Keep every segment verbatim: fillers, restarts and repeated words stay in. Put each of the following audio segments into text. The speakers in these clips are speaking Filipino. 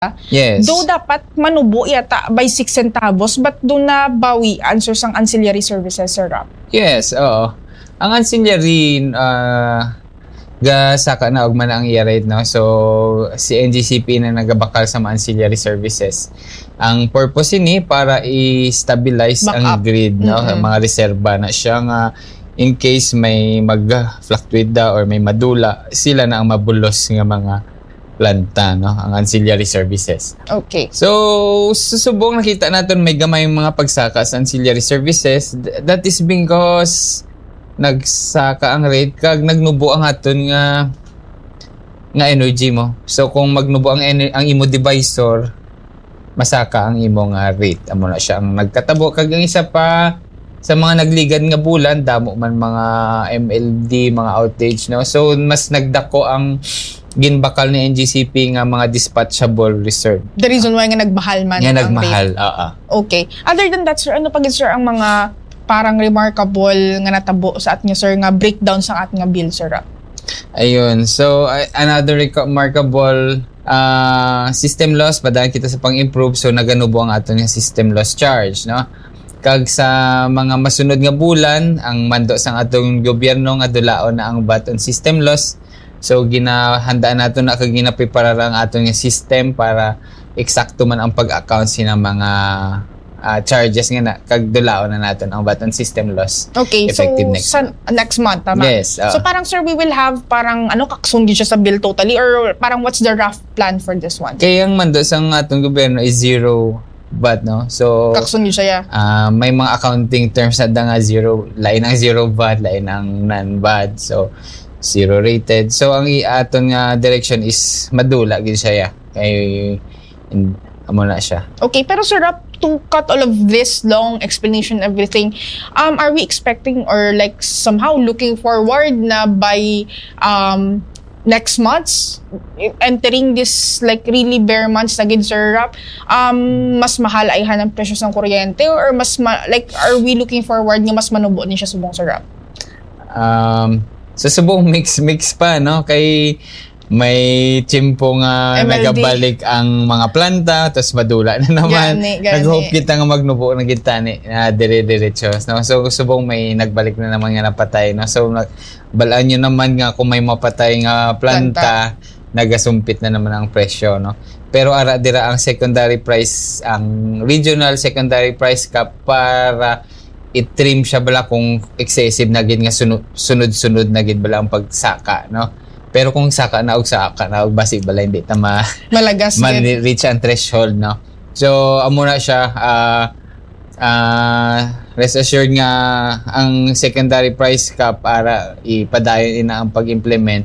Yes. Do dapat manubo yata by six centavos but do na bawi answer sang ancillary services, Sir Rap? Yes, oo. Ang ancillary uh, ga saka na og man ang i-rate, no. So si N G C P na nagabakal sa mga ancillary services. Ang purpose ini para i-stabilize Back ang up. grid, no, Mm-hmm. mga reserba na siya nga in case may mag-fluctuate da or may madula, sila na ang mabulos nga mga planta, no, ang ancillary services. Okay. So, susubong nakita natin may gamay mga pagsaka sa ancillary services. That is because nagsaka ang rate kag nagnubo ang aton nga nga energy mo. So, kung magnubo ang ener- ang imo divisor, masaka ang imong uh, rate. Amo na siya ang nagkatabo. Kag ang isa pa sa mga nagligad nga bulan, damo man mga M L D, mga outage, no. So, mas nagdako ang ginbakal ni N G C P nga mga dispatchable reserve. The reason why nga nagmahal man Nga ang nagmahal, rate. oo. Okay. Other than that, sir, ano pa gid, sir, ang mga parang remarkable nga natabo sa at nga, sir, nga breakdown sa at nga bill, Sir Rap? Ayun. So, uh, another remarkable uh, system loss, padaan kita sa pang-improve. So, naganubo ang ato nga system loss charge, no? Kag sa mga masunod nga bulan, ang mando sang atong gobyerno nga dulaon na ang baton system loss. So, ginahandaan nato na kag ginapreparar ang ato nga system para eksakto man ang pag-account sina mga uh, charges nga na kag dulaon na naton ang baton system loss. Okay, Effective so next sa next month, tama? Yes. Uh, So parang, sir, we will have parang ano kaksundi siya sa bill totally or parang what's the rough plan for this one? kaya ang mando sang atong gobyerno is zero B A T, no? So, Kaksundi siya ya. uh, may mga accounting terms na da nga zero, lain ang zero B A T, lain ang non-B A T. So, zero rated. So, ang iaton nga direction is madula gid siya ya. Kay in, amo na siya. Okay, pero sir, up to cut all of this long explanation, everything, um, are we expecting or like somehow looking forward na by um next months, entering this like really bare months na gid, Sir Rap, um, mas mahal ay hanang presyo ng kuryente or mas ma- like are we looking forward nga mas manubo ni siya subong, Sir Rap? Um, sa subong mix-mix pa, no? Kay may tiyempo nga M L D. nagabalik ang mga planta, tapos madula na naman. Gani, gani. Nag-hope kita nga magnubo na kita ni na dire-diretso. No? So, subong may nagbalik na naman nga napatay. No? So, nag- balaan nyo naman nga kung may mapatay nga planta, nagasumpit na naman ang presyo. No? Pero ara dira ang secondary price, ang regional secondary price cap para i-trim siya bala kung excessive na gid nga sunod, sunod-sunod na gid bala ang pagsaka, no? Pero kung saka na og saka na og basi bala hindi ta ma Malagas gid. ma-reach ang threshold, no? So amo na siya, uh, uh, rest assured nga ang secondary price cap para ipadayon ina ang pag-implement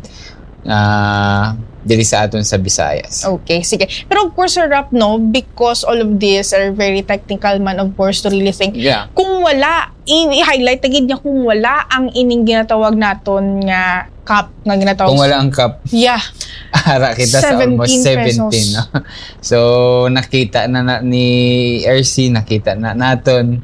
uh, diri sa aton sa Visayas. Okay, sige. Pero of course, Sir Rap, no, because all of these are very technical man, of course, to really think. Yeah. Kung wala, i-highlight agad niya kung wala ang ining ginatawag naton nga cap nga ginatawag. Kung wala ang cap, yeah. ara kita sa almost seventeen. No? So, nakita na, na ni R C, nakita na naton.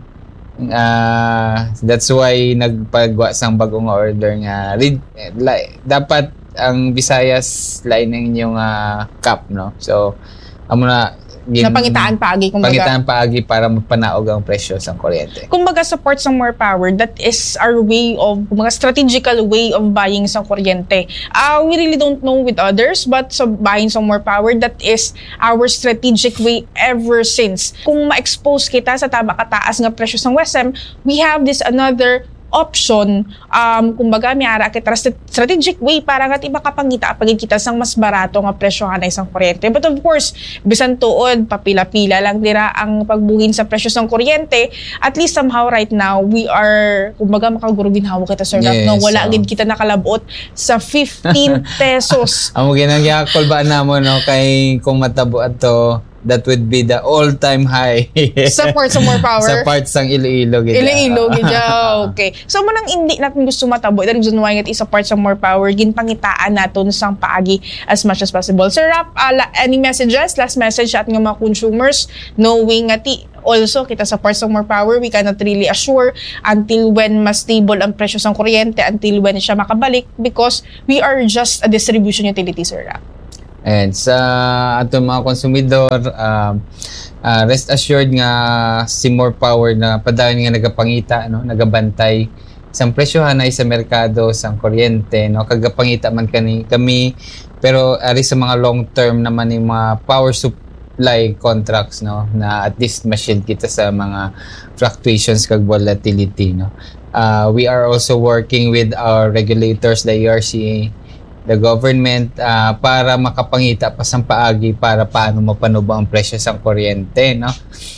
Uh, that's why nagpagwa sang bagong order nga. Read, like, dapat ang Visayas lain ng inyong uh, cap, no? So, amo na gin, napangitaan paagi kumbaga. Pangitaan paagi para mapanaog ang presyo sa kuryente. Kumbaga, support sa more power, that is our way of, mga strategical way of buying sa kuryente. Uh, we really don't know with others, but sa buying sa more power, that is our strategic way ever since. Kung ma-expose kita sa taba kataas nga presyo sa W E S M, we have this another option, um, kumbaga, may ara kita strategic way para nga iba kapangita pagid kita sang mas barato nga presyo nga na isang kuryente. But of course, bisan tuod, papila-pila lang dira ang pagbuhin sa presyo sang kuryente. At least somehow right now, we are, kumbaga, makagurubinhawa kita, Sir Rap, yes, no? Wala so, gid kita nakalabot sa fifteen pesos. Amo ginangyakol ba namo, no? Kay kung matabo ato, that would be the all-time high. Sa parts of more power. Sa parts ng Iloilo. Gida. Iloilo, gida. Okay. So, manang hindi natin gusto matabo. That reason why isa parts of more power, ginpangitaan natin sang paagi as much as possible. Sir Rap, uh, any messages? Last message at ng mga consumers, knowing nga ti, also, kita sa parts of more power, we cannot really assure until when mas stable ang presyo ng kuryente, until when siya makabalik, because we are just a distribution utility, Sir Rap. And sa atong mga konsumidor, um, uh, rest assured nga si More Power na padayon nga nagapangita, no, nagabantay sang presyohan ay sa merkado sang kuryente, no, kagapangita man kani kami, pero ari sa mga long term naman yung mga power supply contracts, no, na at least ma-shield kita sa mga fluctuations kag volatility, no. Uh, we are also working with our regulators, the E R C A, the government, uh, para makapangita pa sang paagi para paano mapanuba ang presyo sa kuryente, no.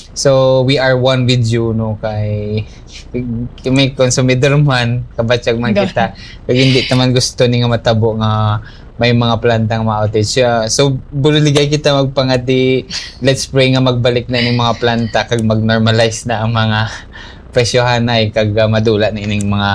So we are one with you, no, kay may konsumidor man kabatyag man kita kag hindi naman gusto ni nga matabo nga may mga plantang ma-outage siya. So buligay kita magpangati, let's pray nga magbalik na ning mga planta kag mag-normalize na ang mga presyohan ay kag uh, madula na ining mga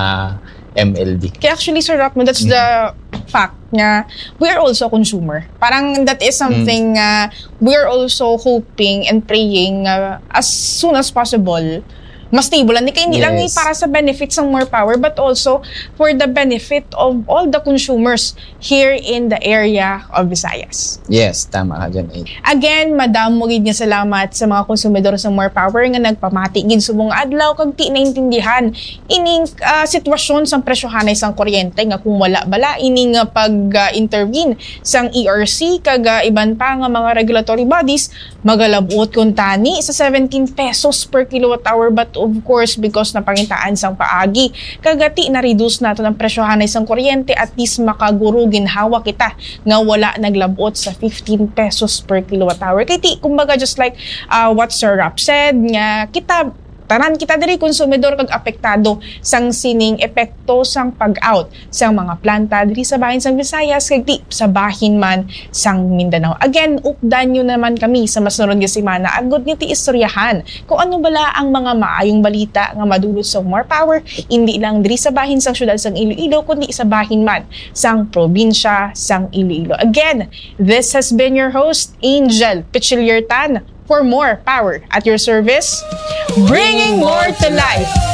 M L D. Kaya actually, Sir Rapmo, that's mm. the fact nga we are also a consumer. Parang that is something mm. uh, we are also hoping and praying uh, as soon as possible mas stable. Hindi kaya hindi yes. lang para sa benefits ng More Power, but also for the benefit of all the consumers here in the area of Visayas. Yes, tama ka dyan. Again, Madam, mugid nga salamat sa mga konsumidor sa More Power nga nagpamati gid subong adlaw kag ti naintindihan ining uh, sitwasyon sang presyohanay sang kuryente nga kung wala bala ining uh, pag-intervene uh, sang E R C kag uh, iban pa nga mga regulatory bodies magalabot kun tani sa seventeen pesos per kilowatt hour, but of course because napangitaan sang paagi kagati na reduce nato ng presyohanay sang kuryente, at least makaguro ginhawa kita nga wala naglabot sa fifteen pesos per kilowatt hour. Kay ti kumbaga just like uh, what Sir Rap said nga kita tanan kita diri konsumidor kag apektado sang sining epekto sang pag-out sang mga planta diri sa bahin sang Visayas kag di sa bahin man sang Mindanao. Again, updan nyo naman kami sa masunod nga semana agud nga ti istoryahan kung ano bala ang mga maayong balita nga madulot sa More Power, hindi lang diri sa bahin sang syudad sang Iloilo kundi sa bahin man sang probinsya sang Iloilo. Again, this has been your host Angel Pichiliertan for More Power at your service, bringing more to life.